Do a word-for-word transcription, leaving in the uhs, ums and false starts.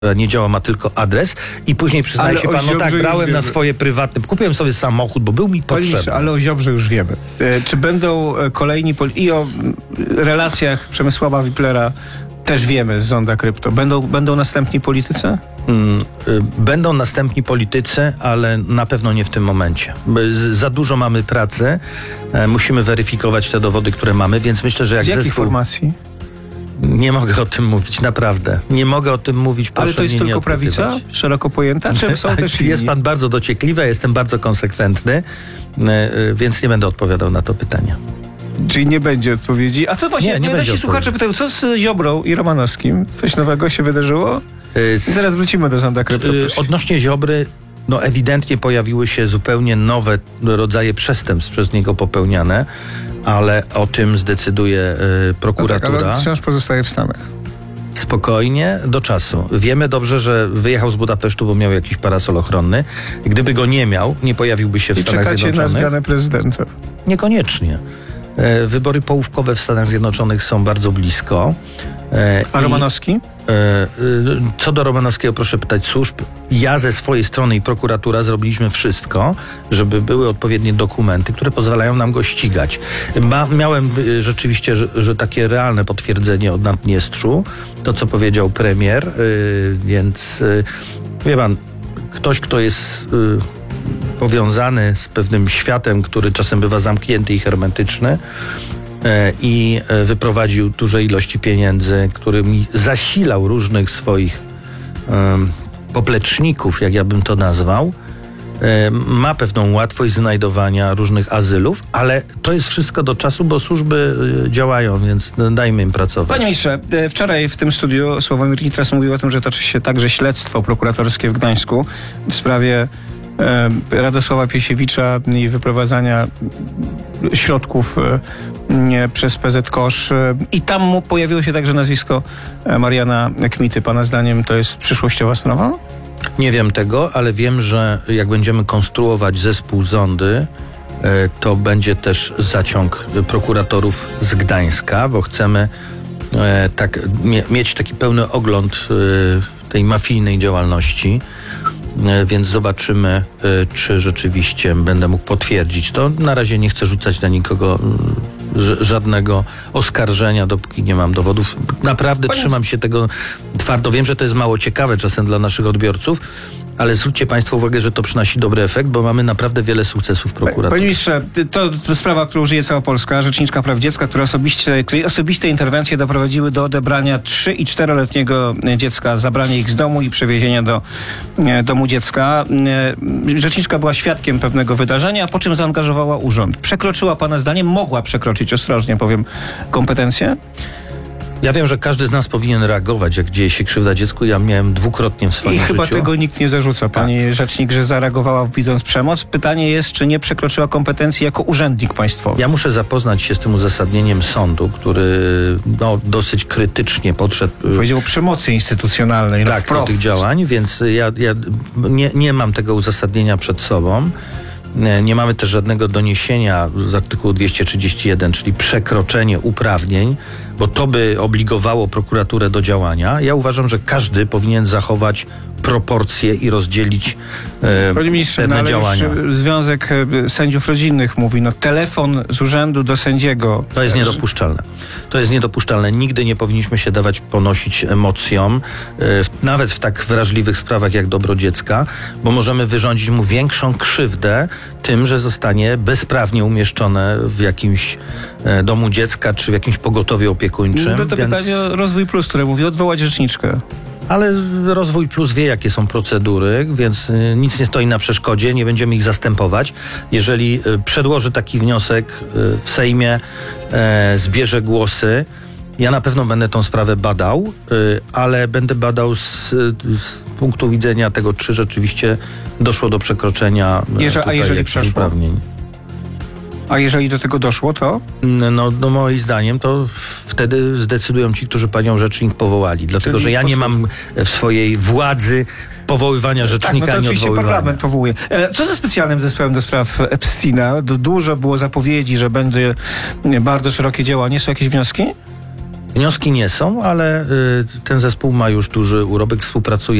nie działa, ma tylko adres i później przyznaje ale się pan, no tak, brałem wiemy. na swoje prywatne, kupiłem sobie samochód, bo był mi potrzebny. Ministrze, ale o Ziobrze już wiemy. E, czy będą kolejni poli- i o relacjach Przemysława Wiplera też wiemy z Zonda Krypto. Będą, będą następni politycy? Mm, y, będą następni politycy, ale na pewno nie w tym momencie. Z, za dużo mamy pracy, e, musimy weryfikować te dowody, które mamy, więc myślę, że jak z jakich zespół... formacji? Nie mogę o tym mówić, naprawdę. Nie mogę o tym mówić, proszę. Ale to jest mnie nie tylko prawica? odpytywać. Szeroko pojęta? Czy są też inni? Jest pan bardzo dociekliwy, jestem bardzo konsekwentny, więc nie będę odpowiadał na to pytanie. Czyli nie będzie odpowiedzi. A co właśnie, nie, nie nasi słuchacze pytają, co z Ziobrą i Romanowskim? Coś nowego się wydarzyło? I zaraz wrócimy do Zonda Krypto. Odnośnie Ziobry, no ewidentnie pojawiły się zupełnie nowe rodzaje przestępstw przez niego popełniane, ale o tym zdecyduje y, prokuratura. No tak, ale wciąż pozostaje w Stanach. Spokojnie, do czasu. Wiemy dobrze, że wyjechał z Budapesztu, bo miał jakiś parasol ochronny. Gdyby go nie miał, nie pojawiłby się w I Stanach czekacie Zjednoczonych. na zmianę prezydenta? Niekoniecznie. E, wybory połówkowe w Stanach Zjednoczonych są bardzo blisko. E, A Romanowski? E, e, co do Romanowskiego, proszę pytać służb. Ja ze swojej strony i prokuratura zrobiliśmy wszystko, żeby były odpowiednie dokumenty, które pozwalają nam go ścigać. Ma, miałem e, rzeczywiście, że, że takie realne potwierdzenie od Naddniestrzu, to co powiedział premier, e, więc e, wie pan, ktoś, kto jest... E, powiązany z pewnym światem, który czasem bywa zamknięty i hermetyczny e, i e, wyprowadził duże ilości pieniędzy, którymi zasilał różnych swoich e, popleczników, jak ja bym to nazwał, e, ma pewną łatwość znajdowania różnych azylów, ale to jest wszystko do czasu, bo służby e, działają, więc dajmy im pracować. Panie ministrze, wczoraj w tym studiu Sławomir Nitras mówił o tym, że toczy się także śledztwo prokuratorskie w Gdańsku w sprawie Radosława Piesiewicza i wyprowadzania środków przez P Z Kosz. I tam pojawiło się także nazwisko Mariana Kmity. Pana zdaniem to jest przyszłościowa sprawa? Nie wiem tego, ale wiem, że jak będziemy konstruować zespół Zondy, to będzie też zaciąg prokuratorów z Gdańska, bo chcemy tak, mieć taki pełny ogląd tej mafijnej działalności. Więc zobaczymy, czy rzeczywiście będę mógł potwierdzić to. Na razie nie chcę rzucać na nikogo żadnego oskarżenia, dopóki nie mam dowodów. Naprawdę Panie... trzymam się tego twardo. Wiem, że to jest mało ciekawe czasem dla naszych odbiorców, ale zwróćcie państwo uwagę, że to przynosi dobry efekt, bo mamy naprawdę wiele sukcesów prokuratury. Panie ministrze, to sprawa, którą żyje cała Polska. Rzeczniczka Praw Dziecka, która osobiście, której osobiste interwencje doprowadziły do odebrania trzy- i czteroletniego dziecka, zabrania ich z domu i przewiezienia do domu dziecka. Rzeczniczka była świadkiem pewnego wydarzenia, po czym zaangażowała urząd. Przekroczyła pana zdaniem, mogła przekroczyć, ostrożnie powiem, kompetencje? Ja wiem, że każdy z nas powinien reagować, jak dzieje się krzywda dziecku. Ja miałem dwukrotnie w swoim I życiu. chyba tego nikt nie zarzuca, pani tak. rzecznik, że zareagowała widząc przemoc. Pytanie jest, czy nie przekroczyła kompetencji jako urzędnik państwowy? Ja muszę zapoznać się z tym uzasadnieniem sądu, który no, dosyć krytycznie podszedł... Powiedział o przemocy instytucjonalnej. Tak, do tych działań, więc ja, ja nie, nie mam tego uzasadnienia przed sobą. Nie mamy też żadnego doniesienia z artykułu dwieście trzydzieści jeden, czyli przekroczenie uprawnień, bo to by obligowało prokuraturę do działania. Ja uważam, że każdy powinien zachować proporcje i rozdzielić e, Panie ministrze, pewne no, ale działania. Związek Sędziów Rodzinnych mówi, no telefon z urzędu do sędziego. To jest niedopuszczalne. To jest niedopuszczalne. Nigdy nie powinniśmy się dawać ponosić emocjom, e, nawet w tak wrażliwych sprawach jak dobro dziecka, bo możemy wyrządzić mu większą krzywdę tym, że zostanie bezprawnie umieszczone w jakimś e, domu dziecka czy w jakimś pogotowiu opiekuńczym. No to więc... pytanie o Rozwój Plus, które mówi odwołać rzeczniczkę. Ale Rozwój Plus wie, jakie są procedury, więc y, nic nie stoi na przeszkodzie, nie będziemy ich zastępować. Jeżeli y, przedłoży taki wniosek y, w Sejmie, y, zbierze głosy, ja na pewno będę tą sprawę badał, y, ale będę badał z, z punktu widzenia tego, czy rzeczywiście doszło do przekroczenia Jeże, a jeżeli przeszło? uprawnień. A jeżeli do tego doszło, to? No, no moim zdaniem to wtedy zdecydują ci, którzy panią rzecznik powołali. Dlatego, Czyli że ja posłu... nie mam w swojej władzy powoływania rzecznika, tak, no to oczywiście nie odwoływania. Parlament powołuje. Co ze specjalnym zespołem do spraw Epsteina? Dużo było zapowiedzi, że będzie bardzo szerokie działanie. Są jakieś wnioski? Wnioski nie są, ale y, ten zespół ma już duży urobek, współpracuje